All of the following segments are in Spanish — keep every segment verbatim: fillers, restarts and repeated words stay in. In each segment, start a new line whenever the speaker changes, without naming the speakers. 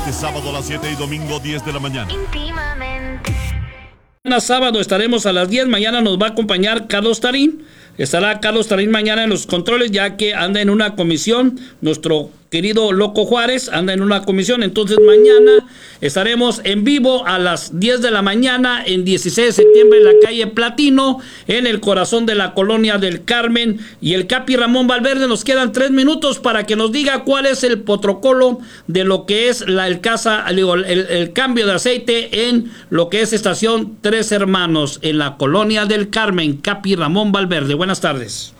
Este sábado a las siete y domingo diez de la mañana.
Íntimamente.
Mañana sábado estaremos a las diez. Mañana nos va a acompañar Carlos Tarín. Estará Carlos Tarín mañana en los controles, ya que anda en una comisión. Nuestro querido Loco Juárez anda en una comisión. Entonces mañana estaremos en vivo a las diez de la mañana en dieciséis de septiembre en la calle Platino, en el corazón de la colonia del Carmen. Y el Capi Ramón Valverde, nos quedan tres minutos para que nos diga cuál es el protocolo de lo que es la, el, casa, el, el, el cambio de aceite en lo que es estación Tres Hermanos en la colonia del Carmen. Capi Ramón Valverde, buenas tardes.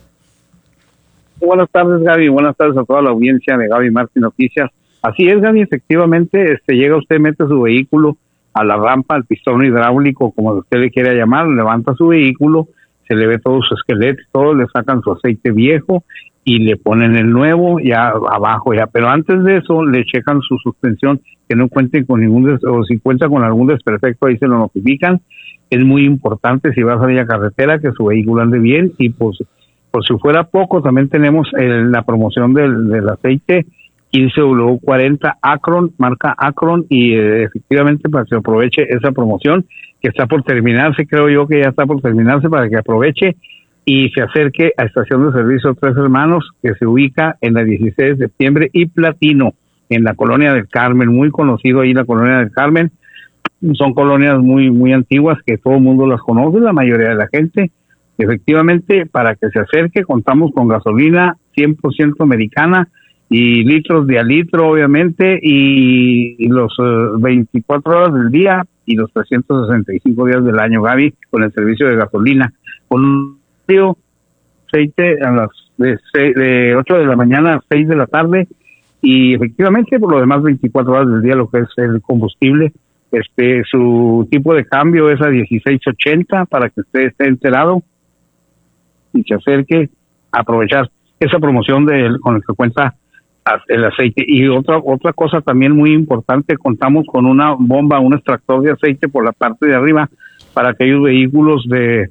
Buenas tardes, Gaby. Buenas tardes a toda la audiencia de Gaby Martín Noticias. Así es, Gaby, efectivamente, este, llega usted, mete su vehículo a la rampa, al pistón hidráulico, como usted le quiera llamar, levanta su vehículo, se le ve todo su esqueleto, todo, le sacan su aceite viejo y le ponen el nuevo ya abajo, ya. Pero antes de eso, le checan su suspensión, que no cuenten con ningún, des- o si cuenta con algún desperfecto, ahí se lo notifican. Es muy importante, si va a salir a carretera, que su vehículo ande bien. Y pues, por si fuera poco, también tenemos el, la promoción del, del aceite quince W cuarenta Acron, marca Acron, y eh, efectivamente para que se aproveche esa promoción que está por terminarse, creo yo que ya está por terminarse, para que aproveche y se acerque a Estación de Servicio Tres Hermanos, que se ubica en la dieciséis de septiembre y Platino, en la colonia del Carmen, muy conocido ahí la colonia del Carmen. Son colonias muy muy antiguas que todo el mundo las conoce, la mayoría de la gente. Efectivamente, para que se acerque, contamos con gasolina cien por ciento americana y litros de a litro, obviamente, y, y los uh, veinticuatro horas del día y los trescientos sesenta y cinco días del año, Gaby, con el servicio de gasolina. Con un frío, aceite a las de, seis, de ocho de la mañana a seis de la tarde, y efectivamente, por lo demás, veinticuatro horas del día, lo que es el combustible. Este, su tipo de cambio es a dieciséis ochenta, para que usted esté enterado y se acerque a aprovechar esa promoción de, con la que cuenta el aceite. Y otra otra cosa también muy importante, contamos con una bomba, un extractor de aceite por la parte de arriba para aquellos vehículos de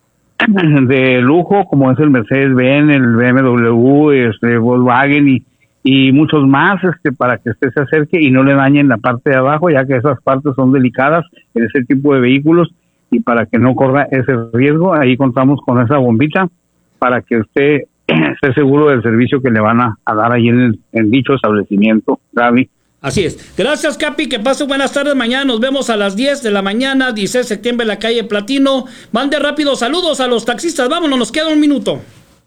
de lujo, como es el Mercedes-Benz, el B M W, este, Volkswagen y y muchos más, este, para que usted se acerque y no le dañen la parte de abajo, ya que esas partes son delicadas en ese tipo de vehículos, y para que no corra ese riesgo, ahí contamos con esa bombita para que usted esté seguro del servicio que le van a, a dar ahí en, el, en dicho establecimiento, Gaby.
Así es. Gracias, Capi, que pase buenas tardes. Mañana nos vemos a las diez de la mañana, dieciséis de septiembre en la calle Platino. Mande rápido saludos a los taxistas. Vámonos, nos queda un minuto.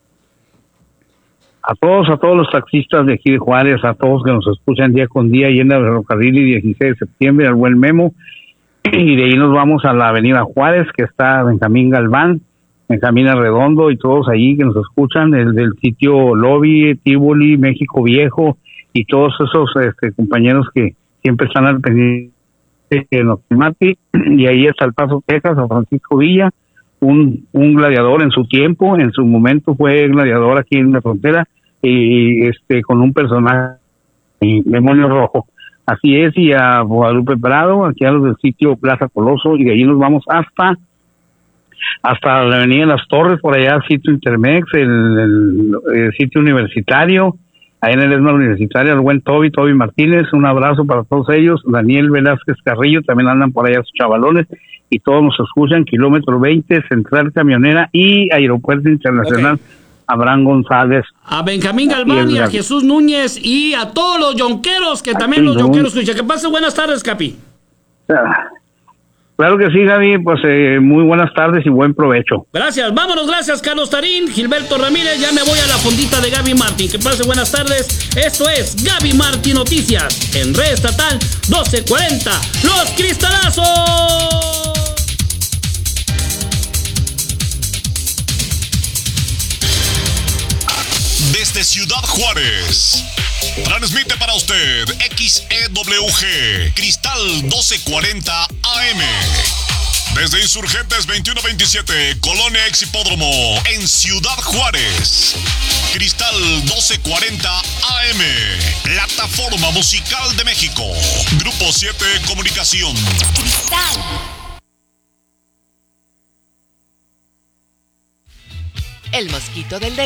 A todos, a todos los taxistas de aquí de Juárez, a todos que nos escuchan día con día y en el ferrocarril y dieciséis de septiembre, al buen Memo, y de ahí nos vamos a la avenida Juárez, que está Benjamín Galván, Benjamín Arredondo, y todos ahí que nos escuchan, el del sitio Lobby, Tívoli, México Viejo, y todos esos este, compañeros que siempre están al pendiente de Noctimati, y ahí hasta El Paso, Texas, a Francisco Villa, un, un gladiador en su tiempo, en su momento fue gladiador aquí en la frontera, y este con un personaje, Demonio Rojo. Así es, y a Guadalupe Prado, aquí a los del sitio Plaza Coloso, y de ahí nos vamos hasta hasta la avenida de las Torres, por allá, sitio Intermex, el, el, el sitio universitario, ahí en el ESMA Universitario, el buen Toby, Toby Martínez, un abrazo para todos ellos, Daniel Velázquez Carrillo, también andan por allá sus chavalones, y todos nos escuchan, kilómetro veinte, Central Camionera y Aeropuerto Internacional, okay. Abraham González.
A Benjamín Galván y a Jesús Núñez y a todos los yonqueros, que también los yonqueros escuchan. Que pase buenas tardes, Capi.
Claro que sí, Gaby, pues eh, muy buenas tardes y buen provecho.
Gracias, vámonos, gracias Carlos Tarín, Gilberto Ramírez, ya me voy a la fondita de Gaby Martín. Que pase buenas tardes, esto es Gaby Martín Noticias, en Red Estatal doce cuarenta, Los Cristalazos.
Desde Ciudad Juárez, transmite para usted X E W G, Cristal doce cuarenta A M. Desde Insurgentes veintiuno veintisiete, Colonia Ex Hipódromo, en Ciudad Juárez. Cristal doce cuarenta A M, Plataforma Musical de México. Grupo siete Comunicación. Cristal.
El mosquito del